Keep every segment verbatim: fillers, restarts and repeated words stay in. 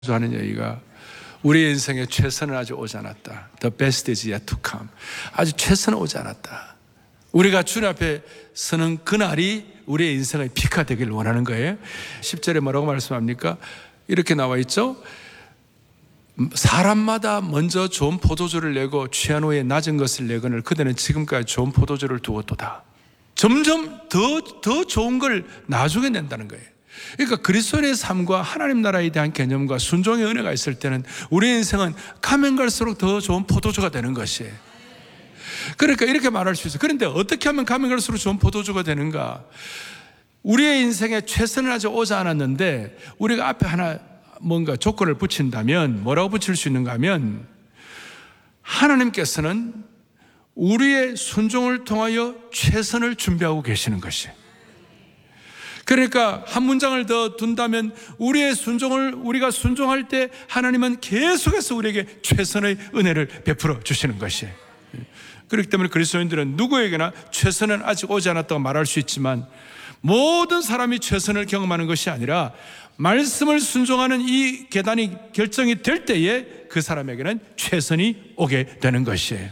하는 얘기가 우리 인생의 최선은 아직 오지 않았다. The best is yet to come. 아직 최선은 오지 않았다. 우리가 주님 앞에 서는 그날이 우리의 인생의 피크가 되기를 원하는 거예요. 십 절에 뭐라고 말씀합니까? 이렇게 나와 있죠. 사람마다 먼저 좋은 포도주를 내고 취한 후에 낮은 것을 내거늘 그대는 지금까지 좋은 포도주를 두었도다. 점점 더, 더 좋은 걸 나중에 낸다는 거예요. 그러니까 그리스도인의 삶과 하나님 나라에 대한 개념과 순종의 은혜가 있을 때는 우리 인생은 가면 갈수록 더 좋은 포도주가 되는 것이에요. 그러니까 이렇게 말할 수 있어요. 그런데 어떻게 하면 가면 갈수록 좋은 포도주가 되는가? 우리의 인생에 최선을 아직 오지 않았는데 우리가 앞에 하나 뭔가 조건을 붙인다면 뭐라고 붙일 수 있는가 하면 하나님께서는 우리의 순종을 통하여 최선을 준비하고 계시는 것이에요. 그러니까 한 문장을 더 둔다면 우리의 순종을 우리가 순종할 때 하나님은 계속해서 우리에게 최선의 은혜를 베풀어 주시는 것이에요. 그렇기 때문에 그리스도인들은 누구에게나 최선은 아직 오지 않았다고 말할 수 있지만 모든 사람이 최선을 경험하는 것이 아니라 말씀을 순종하는 이 계단이 결정이 될 때에 그 사람에게는 최선이 오게 되는 것이에요.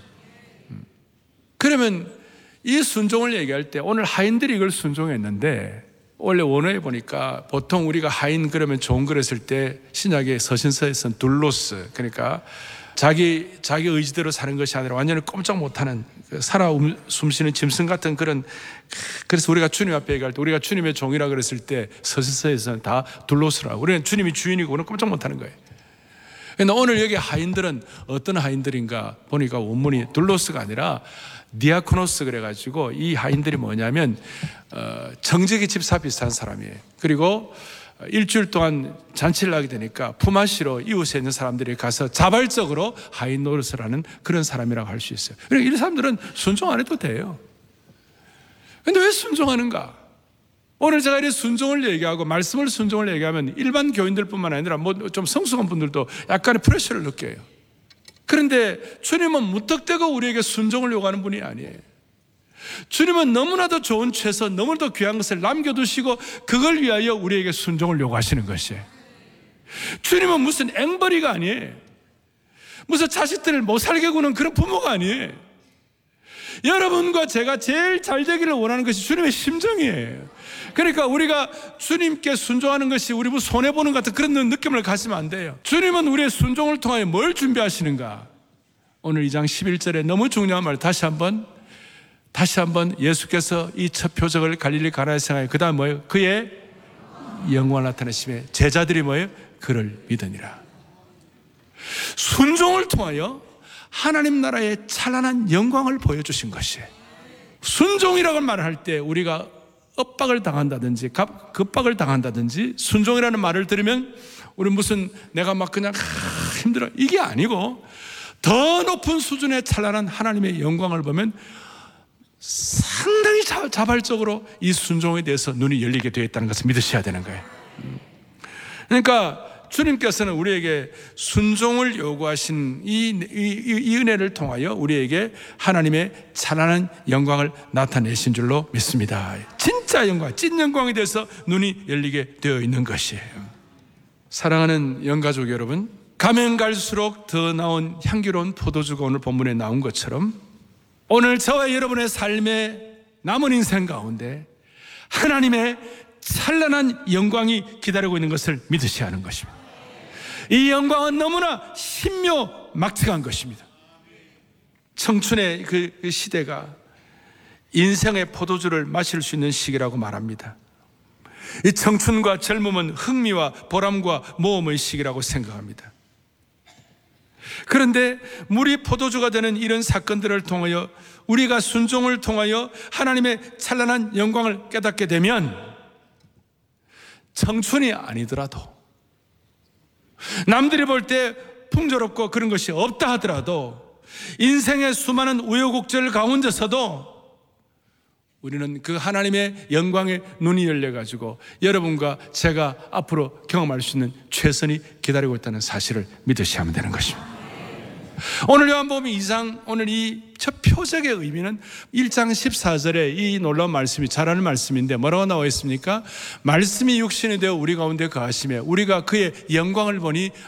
그러면 이 순종을 얘기할 때 오늘 하인들이 이걸 순종했는데 원래 원어에 보니까 보통 우리가 하인 그러면 좋은 걸 했을 때 신약의 서신서에서는 둘로스, 그러니까 자기 자기 의지대로 사는 것이 아니라 완전히 꼼짝 못하는 살아 숨쉬는 짐승 같은 그런. 그래서 우리가 주님 앞에 얘기할 때 우리가 주님의 종이라 그랬을 때 서신서에서는 다 둘로스라고. 우리는 주님이 주인이고 우리는 꼼짝 못하는 거예요. 그런데 오늘 여기 하인들은 어떤 하인들인가 보니까 원문이 둘로스가 아니라 디아코노스 그래가지고 이 하인들이 뭐냐면 어, 정직이 집사 비슷한 사람이에요. 그리고 일주일 동안 잔치를 하게 되니까 품앗이로 이웃에 있는 사람들이 가서 자발적으로 하인 노릇을 하는 그런 사람이라고 할 수 있어요. 그러니까 이 사람들은 순종 안 해도 돼요. 그런데 왜 순종하는가? 오늘 제가 이 순종을 얘기하고 말씀을 순종을 얘기하면 일반 교인들뿐만 아니라 뭐 좀 성숙한 분들도 약간의 프레셔를 느껴요. 그런데 주님은 무턱대고 우리에게 순종을 요구하는 분이 아니에요. 주님은 너무나도 좋은 최선, 너무나도 귀한 것을 남겨두시고 그걸 위하여 우리에게 순종을 요구하시는 것이에요. 주님은 무슨 앵벌이가 아니에요. 무슨 자식들을 못 살게 구는 그런 부모가 아니에요. 여러분과 제가 제일 잘 되기를 원하는 것이 주님의 심정이에요. 그러니까 우리가 주님께 순종하는 것이 우리 뭐 손해보는 같은 그런 느낌을 가지면 안 돼요. 주님은 우리의 순종을 통하여 뭘 준비하시는가? 오늘 이 장 십일 절에 너무 중요한 말 다시 한번 다시 한번 예수께서 이 첫 표적을 갈릴리 가나에 행하여 그 다음 뭐예요? 그의 영광을 나타내심에 제자들이 뭐예요? 그를 믿으니라. 순종을 통하여 하나님 나라의 찬란한 영광을 보여주신 것이에요. 순종이라고 말할 때 우리가 엇박을 당한다든지 급박을 당한다든지 순종이라는 말을 들으면 우리 무슨 내가 막 그냥 아, 힘들어 이게 아니고 더 높은 수준의 찬란한 하나님의 영광을 보면 상당히 자, 자발적으로 이 순종에 대해서 눈이 열리게 되어 있다는 것을 믿으셔야 되는 거예요. 그러니까 주님께서는 우리에게 순종을 요구하신 이, 이, 이 은혜를 통하여 우리에게 하나님의 찬란한 영광을 나타내신 줄로 믿습니다. 진짜 영광, 찐 영광에 대해서 눈이 열리게 되어 있는 것이에요. 사랑하는 영가족 여러분, 가면 갈수록 더 나온 향기로운 포도주가 오늘 본문에 나온 것처럼 오늘 저와 여러분의 삶의 남은 인생 가운데 하나님의 찬란한 영광이 기다리고 있는 것을 믿으셔야 하는 것입니다. 이 영광은 너무나 신묘막측한 것입니다. 청춘의 그 시대가 인생의 포도주를 마실 수 있는 시기라고 말합니다. 이 청춘과 젊음은 흥미와 보람과 모험의 시기라고 생각합니다. 그런데 물이 포도주가 되는 이런 사건들을 통하여 우리가 순종을 통하여 하나님의 찬란한 영광을 깨닫게 되면 청춘이 아니더라도 남들이 볼 때 풍조롭고 그런 것이 없다 하더라도 인생의 수많은 우여곡절 가운데서도 우리는 그 하나님의 영광에 눈이 열려가지고 여러분과 제가 앞으로 경험할 수 있는 최선이 기다리고 있다는 사실을 믿으셔야 하면 되는 것입니다. 오늘 요한복음 이 장 오늘 이 첫 첫 표적의 의미는 일 장 십사 절에 이 놀라운 말씀이 잘 아는 말씀인데 뭐라고 나와 있습니까? 말씀이 육신이 되어 우리 가운데 거하시며 우리가 그의 영광을 보니